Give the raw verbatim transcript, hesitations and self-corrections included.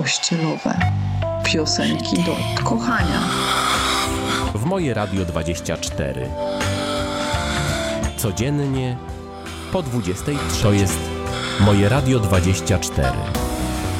pościelowe, piosenki do kochania. W Moje Radio dwadzieścia cztery. Codziennie po dwudziestej trzeciej. To jest Moje Radio dwadzieścia cztery.